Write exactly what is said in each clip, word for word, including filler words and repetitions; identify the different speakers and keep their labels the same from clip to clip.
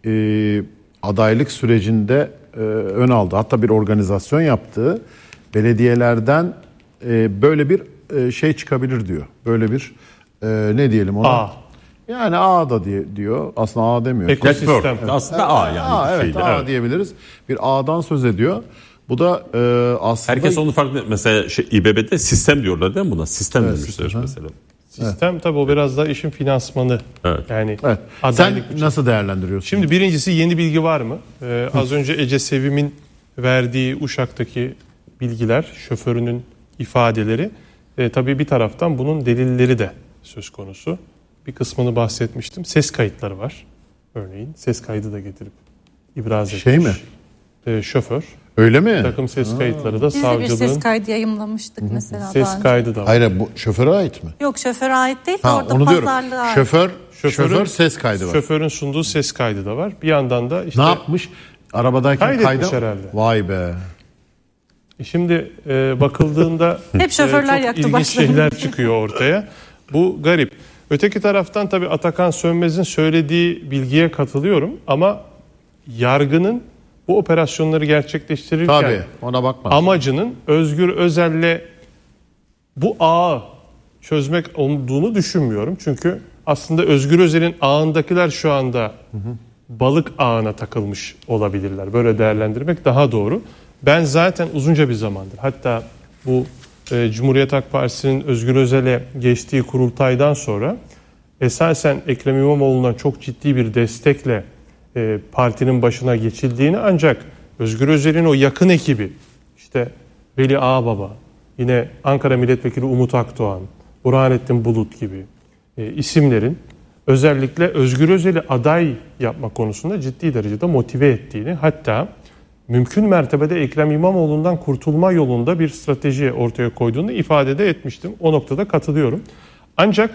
Speaker 1: e, adaylık sürecinde e, ön aldı. Hatta bir organizasyon yaptı. Belediyelerden e, böyle bir e, şey çıkabilir diyor. Böyle bir e, ne diyelim ona?
Speaker 2: A.
Speaker 1: Yani A da diye diyor. Aslında A demiyor.
Speaker 2: Ekosistem.
Speaker 3: Evet. Aslında A yani.
Speaker 1: A, evet,
Speaker 3: şeydi,
Speaker 1: A
Speaker 3: evet.
Speaker 1: diyebiliriz. Bir A'dan söz ediyor. Bu da e, aslında...
Speaker 3: Herkes onu farklı. Mesela şey, İBB'de sistem diyorlar değil mi buna? Sistem
Speaker 1: Evet,
Speaker 3: demişler
Speaker 1: sistem,
Speaker 3: mesela.
Speaker 2: Sistem evet. Tabii o biraz da işin finansmanı.
Speaker 3: Evet.
Speaker 2: Yani
Speaker 1: Evet. Sen nasıl değerlendiriyorsun?
Speaker 2: Şimdi birincisi yeni bilgi var mı? Ee, az önce Ece Sevim'in verdiği Uşak'taki bilgiler, şoförünün ifadeleri. E, tabii bir taraftan bunun delilleri de söz konusu. Bir kısmını bahsetmiştim. Ses kayıtları var. Örneğin ses kaydı da getirip ibraz etmiş.
Speaker 1: Şey mi?
Speaker 2: E, şoför.
Speaker 1: Öyle mi?
Speaker 2: Takım ses kayıtları da
Speaker 4: Biz de
Speaker 2: savcılığın...
Speaker 4: bir ses kaydı yayımlamıştık mesela daha
Speaker 2: Ses
Speaker 4: önce.
Speaker 2: kaydı da var.
Speaker 1: Hayır, bu şoföre ait mi?
Speaker 4: Yok, şoföre ait değil de
Speaker 1: Ha,
Speaker 4: orada
Speaker 1: onu diyorum.
Speaker 4: pazarlığa ait.
Speaker 1: Şoför,
Speaker 2: Şoförün-
Speaker 1: şoför ses kaydı var.
Speaker 2: Şoförün sunduğu ses kaydı da var. Bir yandan da işte...
Speaker 1: Ne yapmış? Arabadayken
Speaker 2: Kaydetmiş
Speaker 1: kayda...
Speaker 2: herhalde.
Speaker 1: Vay be.
Speaker 2: Şimdi e, bakıldığında
Speaker 4: Hep şoförler
Speaker 2: e, çok
Speaker 4: yaktı
Speaker 2: ilginç
Speaker 4: başlarını.
Speaker 2: şeyler çıkıyor ortaya. Bu garip. Öteki taraftan tabii Atakan Sönmez'in söylediği bilgiye katılıyorum ama yargının bu operasyonları gerçekleştirirken
Speaker 1: Tabii, ona bakma.
Speaker 2: amacının Özgür Özel'le bu ağı çözmek olduğunu düşünmüyorum. Çünkü aslında Özgür Özel'in ağındakiler şu anda balık ağına takılmış olabilirler. Böyle değerlendirmek daha doğru. Ben zaten uzunca bir zamandır, hatta bu e, Cumhuriyet Halk Partisi'nin Özgür Özel'e geçtiği kurultaydan sonra esasen Ekrem İmamoğlu'ndan çok ciddi bir destekle e, partinin başına geçildiğini, ancak Özgür Özel'in o yakın ekibi, işte Veli Ağbaba, yine Ankara Milletvekili Umut Akdoğan, Burhanettin Bulut gibi e, isimlerin özellikle Özgür Özel'i aday yapma konusunda ciddi derecede motive ettiğini, hatta mümkün mertebede Ekrem İmamoğlu'ndan kurtulma yolunda bir strateji ortaya koyduğunu ifade de etmiştim. O noktada katılıyorum. Ancak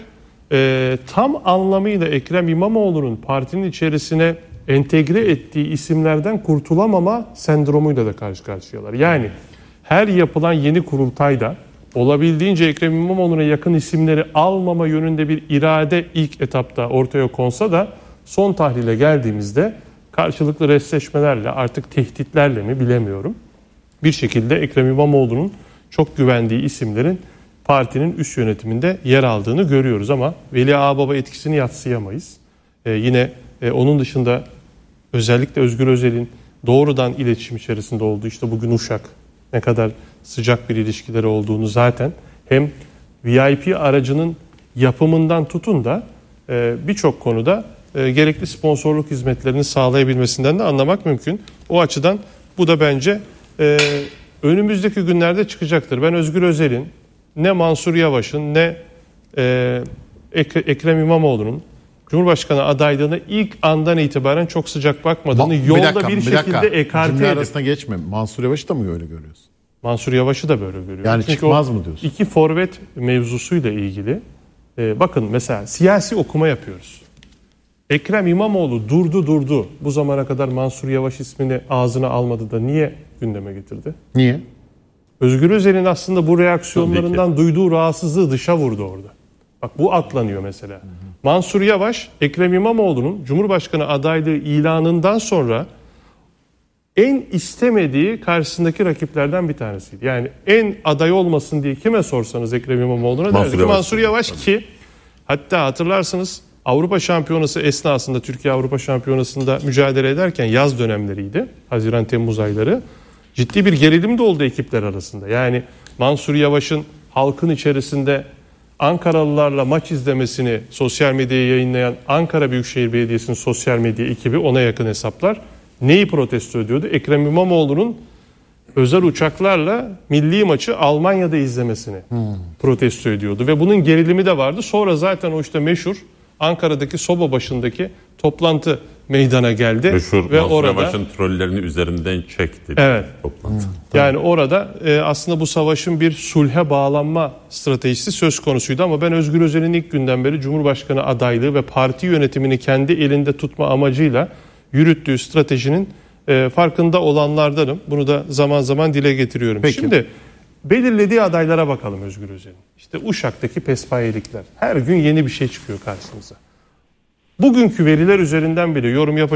Speaker 2: e, tam anlamıyla Ekrem İmamoğlu'nun partinin içerisine entegre ettiği isimlerden kurtulamama sendromuyla da karşı karşıyalar. Yani her yapılan yeni kurultayda olabildiğince Ekrem İmamoğlu'na yakın isimleri almama yönünde bir irade ilk etapta ortaya konsa da son tahlile geldiğimizde karşılıklı restleşmelerle, artık tehditlerle mi bilemiyorum, bir şekilde Ekrem İmamoğlu'nun çok güvendiği isimlerin partinin üst yönetiminde yer aldığını görüyoruz ama Veli Ağbaba etkisini yadsıyamayız. Ee, yine e, onun dışında özellikle Özgür Özel'in doğrudan iletişim içerisinde olduğu, işte bugün Uşak, ne kadar sıcak bir ilişkileri olduğunu zaten hem V I P aracının yapımından tutun da e, birçok konuda e, gerekli sponsorluk hizmetlerini sağlayabilmesinden de anlamak mümkün. O açıdan bu da bence e, önümüzdeki günlerde çıkacaktır. Ben Özgür Özel'in, ne Mansur Yavaş'ın, ne e, Ek- Ekrem İmamoğlu'nun Cumhurbaşkanı adaylığına ilk andan itibaren çok sıcak bakmadığını,
Speaker 1: Ma-
Speaker 2: yolda bir,
Speaker 1: dakika,
Speaker 2: şekilde
Speaker 1: dakika.
Speaker 2: ekarte
Speaker 1: Cümle
Speaker 2: edip...
Speaker 1: arasına geçme. Mansur Yavaş'ı da mı öyle görüyorsun?
Speaker 2: Mansur Yavaş'ı da böyle görüyorum.
Speaker 1: Yani
Speaker 2: Çünkü
Speaker 1: çıkmaz
Speaker 2: o
Speaker 1: mı diyorsun?
Speaker 2: İki forvet mevzusuyla ilgili e, bakın mesela siyasi okuma yapıyoruz. Ekrem İmamoğlu durdu durdu bu zamana kadar Mansur Yavaş ismini ağzına almadı da niye gündeme getirdi?
Speaker 1: Niye?
Speaker 2: Özgür Özel'in aslında bu reaksiyonlarından duyduğu rahatsızlığı dışa vurdu orada. Bak bu atlanıyor mesela. Hı hı. Mansur Yavaş, Ekrem İmamoğlu'nun Cumhurbaşkanı adaylığı ilanından sonra en istemediği karşısındaki rakiplerden bir tanesiydi. Yani en aday olmasın diye kime sorsanız Ekrem İmamoğlu'na
Speaker 3: Mansur
Speaker 2: derdi ki
Speaker 3: Yavaş.
Speaker 2: Mansur Yavaş ki hatta hatırlarsınız Avrupa Şampiyonası esnasında, Türkiye Avrupa Şampiyonası'nda mücadele ederken yaz dönemleriydi. Haziran-Temmuz ayları. Ciddi bir gerilim de oldu ekipler arasında. Yani Mansur Yavaş'ın halkın içerisinde Ankaralılarla maç izlemesini sosyal medyaya yayınlayan Ankara Büyükşehir Belediyesi'nin sosyal medya ekibi, ona yakın hesaplar neyi protesto ediyordu? Ekrem İmamoğlu'nun özel uçaklarla milli maçı Almanya'da izlemesini hmm. protesto ediyordu. Ve bunun gerilimi de vardı. Sonra zaten o işte meşhur Ankara'daki soba başındaki toplantı meydana geldi.
Speaker 3: Meşhur
Speaker 2: ve
Speaker 3: Mansur
Speaker 2: orada
Speaker 3: Yavaş'ın trollerini üzerinden çekti.
Speaker 2: Evet.
Speaker 3: Toplantı.
Speaker 2: Hmm. Yani orada e, aslında bu savaşın bir sulhe bağlanma stratejisi söz konusuydu ama ben Özgür Özel'in ilk günden beri Cumhurbaşkanı adaylığı ve parti yönetimini kendi elinde tutma amacıyla yürüttüğü stratejinin e, farkında olanlardanım. Bunu da zaman zaman dile getiriyorum.
Speaker 1: Peki.
Speaker 2: Şimdi belirlediği adaylara bakalım Özgür Özel'in. İşte Uşak'taki pespayelikler. Her gün yeni bir şey çıkıyor karşımıza. Bugünkü veriler üzerinden bile yorum yapacak